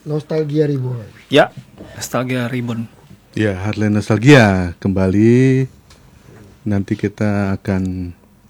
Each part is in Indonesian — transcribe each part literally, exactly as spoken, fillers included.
Nostalgia Reborn. Ya, Nostalgia Reborn. Ya, Heartland Nostalgia kembali. Nanti kita akan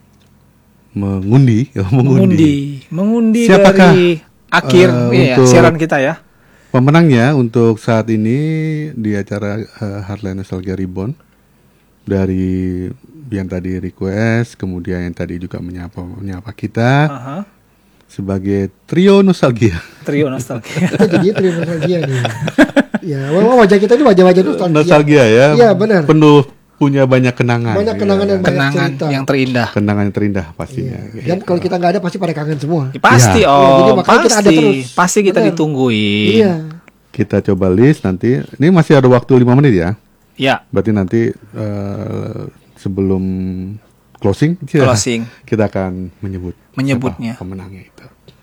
mengundi, ya, mengundi. Mengundi, mengundi Siapakah, dari akhir uh, iya, untuk siaran kita ya. Pemenangnya untuk saat ini di acara uh, Heartland Nostalgia Reborn dari yang tadi request, kemudian yang tadi juga menyapa menyapa kita. Uh-huh. Sebagai trio nostalgia. Trio nostalgia. Kita jadi trio nostalgia nih. Ya, wajah kita ini wajah-wajah nostalgia. Nostalgia ya. Iya, benar. Penuh punya banyak kenangan. Banyak kenangan ya. dan banyak Kenangan cerita. yang terindah. Kenangan yang terindah pastinya. Iya. Gitu. Dan kalau kita nggak ada pasti pada kangen semua. Ya, pasti Ya. om, Ya, jadi makanya pasti. kita ada terus. Pasti kita Benar. ditungguin. Iya. Kita coba list nanti. Ini masih ada waktu lima menit ya. Ya. Berarti nanti uh, sebelum closing, kita, Closing. kita akan menyebut Menyebutnya. siapa pemenangnya itu.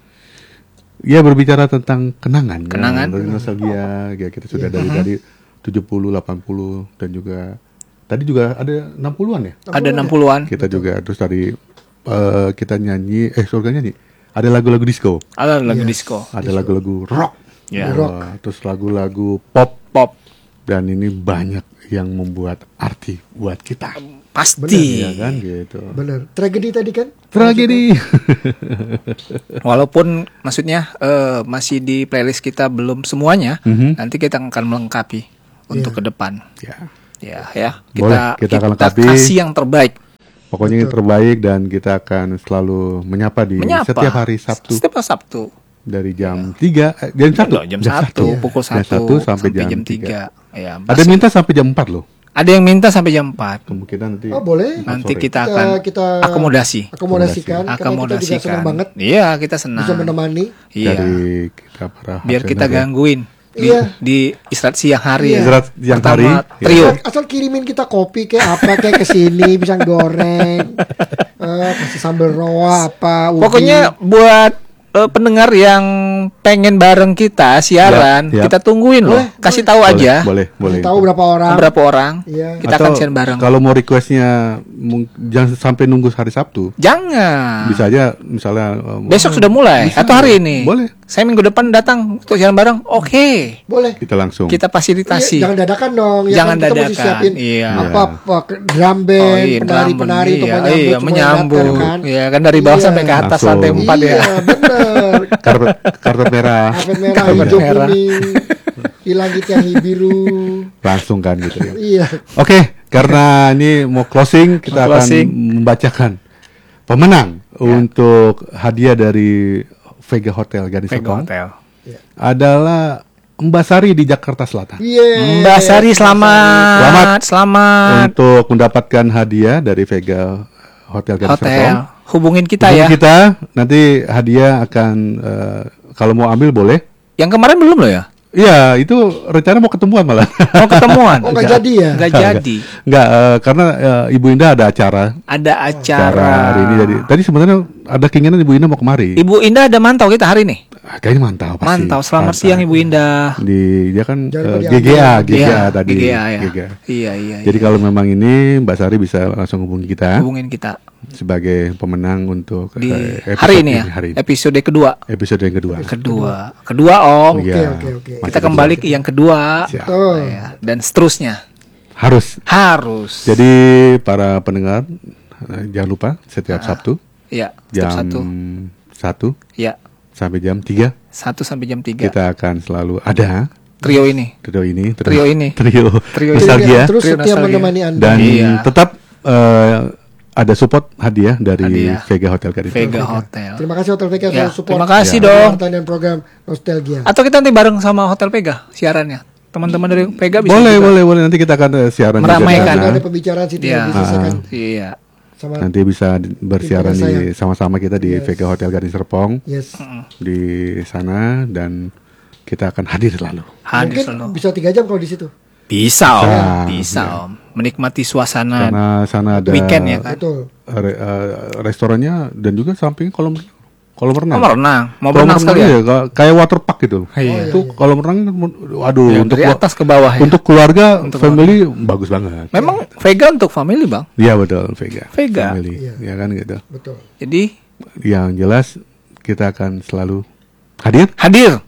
Ya, berbicara tentang kenangan, Kenangan. ya, dari nostalgia, ya, kita sudah Iya. dari dari tujuh puluh, delapan puluh dan juga tadi juga ada enam puluhan ya. Ada enam puluhan. Kita juga terus tadi uh, kita nyanyi eh surga nyanyi. Ada lagu-lagu disco, Ada lagu Yes. disco. ada lagu-lagu rock, Ya. uh, Rock. terus lagu-lagu pop, Pop. dan ini banyak yang membuat arti buat kita. Pasti. Ya kan gitu. Benar. Tragedi tadi kan? Tragedi. Walaupun maksudnya eh, masih di playlist kita belum semuanya, Mhm. nanti kita akan melengkapi untuk Iya. ke depan. Ya. Ya, ya. Boleh, Kita kita akan kita lengkapi. kasih yang terbaik. Pokoknya yang terbaik dan kita akan selalu menyapa di Menyapa. setiap hari Sabtu Setiap hari Sabtu. dari jam tiga eh, jam satu Jam satu, pukul Jam satu satu sampai, jam tiga. Ya, Ada masih- minta sampai jam empat loh. ada yang minta sampai jam empat. Kemungkinan nanti. Oh, boleh. Nanti sore. kita Kita, akan kita akomodasi. akomodasikan. Karena kita juga Akomodasikan. senang banget Iya, kita senang. bisa menemani. Iya. Dari kita para Biar kita Hapsener ya. gangguin di, Iya. di istirahat siang hari. Iya. ya. Istirahat siang Pertama, hari, ya. trio. Asal, asal kirimin kita kopi kayak apa kayak ke sini, pisang goreng, eh, kasih sambal roa apa. ubi. Pokoknya buat eh, pendengar yang pengen bareng kita siaran, Ya, ya. kita tungguin loh. Boleh, Kasih boleh. tahu Boleh, aja boleh, boleh. tahu berapa orang. berapa orang. Iya. Kita Atau akan siaran bareng. Kalau mau requestnya mung- jangan sampai nunggu hari Sabtu. Jangan. Bisa aja misalnya eh, Besok sudah mulai bisa. atau hari ini. Boleh. Saya minggu depan datang untuk siaran bareng. Oke. Boleh. kita langsung. Kita fasilitasi. Iya, jangan dadakan dong. Ya Jangan kan, kita mesti dadakan. siapin Iya. apa, apa ke- drum band, Oh, iya, penari-penari drum untuk band. menyambut, Iya, iya, semua menyambut. yang datang, kan. Iya, kan dari bawah Iya. sampai ke atas Langsung. lantai empat ya. Iya, benar. karpet karpet merah. Karpet merah, Karpet hijau, merah. kuning, di langit yang biru. Langsung kan gitu ya. Iya. Oke, karena ini mau closing, kita Mau closing. akan membacakan pemenang untuk hadiah dari Vega Hotel Gading Vega Serpong Hotel. adalah Mbak Sari di Jakarta Selatan. Iya. Mbak Sari selamat. Selamat. Selamat. Untuk mendapatkan hadiah dari Vega Hotel Gading Serpong. Hotel. Hubungin kita Hubungi ya. kita, nanti hadiah akan eh, kalau mau ambil boleh. Yang kemarin belum loh ya? Iya, itu rencana mau ketemuan malah. Mau ketemuan. Oh, nggak jadi ya? Nggak jadi. Enggak, eh, karena eh, Ibu Indah ada acara. Ada Acara acara. hari ini jadi. Tadi sebenarnya ada keinginan Ibu Indah mau kemari. Ibu Indah ada mantau kita hari ini. Ah, kayaknya mantau pasti. Mantau. Selamat Mantap. siang Ibu Indah. Di dia kan Jangan eh, lupa G G A, diambil. G G A Iya, tadi. G G A ya. G G A. Iya, iya. Jadi iya. kalau memang ini Mbak Sari bisa langsung hubungi kita hubungin kita sebagai pemenang untuk di eh, episode hari ini ya. hari ini. Episode kedua. Episode yang kedua. Kedua. Kedua Om. Iya. Oke, oke, oke. Masih Kita kembali ke yang kedua. Siap. Tuh. Ya, dan seterusnya. Harus. Harus. Jadi para pendengar eh, jangan lupa setiap Sabtu Iya, setiap jam satu. satu Ya, sampai jam tiga satu sampai jam tiga. kita akan selalu ada Trio ini. trio ini Trio ini. trio, Trio nostalgia Terus Trio setia nostalgia. menemani Anda. dan Iya. tetap eh, ada support hadiah dari Hadiah. Vega Hotel Gading Vega Serpong. Hotel. Terima kasih Hotel Vega Ya, selalu support. terima kasih Ya. dong. Kegiatan dan program Nostalgia. Atau kita nanti bareng sama Hotel Vega siarannya. Teman-teman dari Vega bisa Boleh, juga boleh, boleh. Nanti kita akan eh, siaran juga Meramaikan. di Nanti sana. ada pembicaraan situ Iya. yang diselesaikan Iya. sama Nanti bisa di- bersiaran Tim di saya. sama-sama kita di Yes. Vega Hotel Gading Serpong yes. di sana dan kita akan hadir selalu. Hadir Mungkin selalu. bisa tiga jam kalau di situ. Bisa Om. Bisa. Bisa Iya. Om. Menikmati suasana Karena sana ada weekend ya kan. Betul. re- eh, restorannya dan juga samping kolam kolam renang. Oh, mau renang. Mau Kolam berenang sekali ya. iya, ka- kayak water park gitu. Iya. Itu kolam renang aduh Ya, untuk dari kelu- atas ke bawah ya. untuk keluarga Untuk family bagus banget. Memang Vega untuk family Bang. Iya betul Vega. Vega. Family. Iya. Ya kan gitu. Betul. Jadi Yang jelas kita akan selalu hadir hadir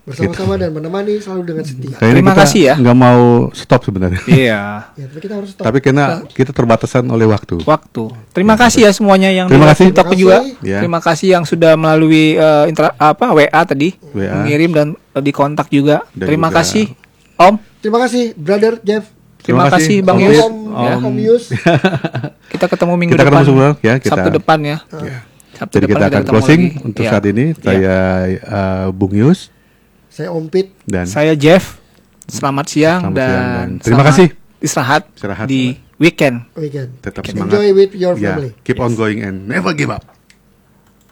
bersama-sama dan menemani selalu dengan setia. Kayaknya Terima kita kasih ya. nggak mau stop sebenarnya. Iya. Ya, tapi kita harus stop. Tapi karena kita terbatasan oleh waktu. Waktu. Terima kasih ya semuanya yang Terima di kasih. TikTok Terima juga. kasih. Ya. Terima kasih yang sudah melalui eh, intra, apa W A tadi W A. mengirim dan eh, di kontak juga. Dan Terima juga- kasih Om. Terima kasih, brother Jeff. Terima, Terima kasih kasih, Bang Om, Yus. Om, Ya. Om Yus. Kita ketemu minggu Kita depan. ketemu sebulan, ya, kita- Sabtu depan ya. Ya. Sabtu Jadi depan kita akan ketemu closing lagi. untuk Iya. saat ini. Saya uh, Bung Yus Saya Ompit. dan Saya Jeff. Selamat siang Selamat dan, siang dan terima selamat kasih. Istirahat, Istirahat. di weekend. Weekend. tetap semangat. Enjoy with your Ya, family. keep on going and never give up.